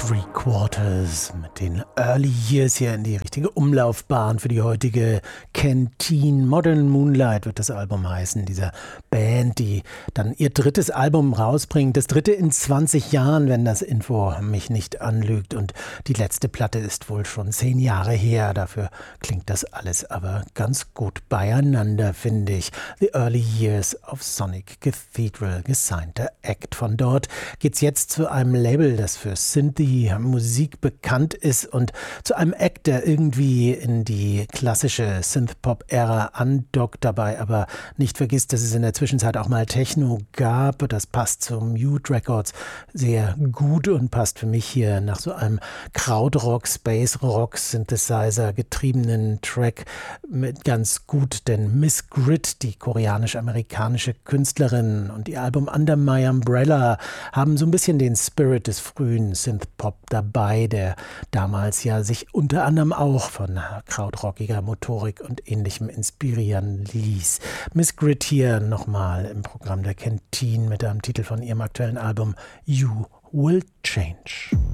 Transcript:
3/4 mit den Early Years hier in die richtige Umlaufbahn für die heutige Canteen. Modern Moonlight wird das Album heißen, dieser Band, die dann ihr drittes Album rausbringt. Das dritte in 20 Jahren, wenn das Info mich nicht anlügt. Und die letzte Platte ist wohl schon 10 Jahre her. Dafür klingt das alles aber ganz gut beieinander, finde ich. The Early Years of Sonic Cathedral, gesignter Act. Von dort geht's jetzt zu einem Label, das für Synthie-Musik bekannt ist und zu einem Act, der irgendwie in die klassische Synth-Pop-Ära andockt, dabei aber nicht vergisst, dass es in der Zwischenzeit auch mal Techno gab. Das passt zu Mute Records sehr gut und passt für mich hier nach so einem Krautrock, Space-Rock, Synthesizer getriebenen Track mit ganz gut, denn Miss Grit, die koreanisch-amerikanische Künstlerin, und ihr Album Under My Umbrella haben so ein bisschen den Spirit des frühen Synth-Pop dabei, der damals ja sich unter anderem auch von krautrockiger Motorik und Ähnlichem inspirieren ließ. Miss Grit hier nochmal im Programm der Canteen mit einem Titel von ihrem aktuellen Album You Will Change.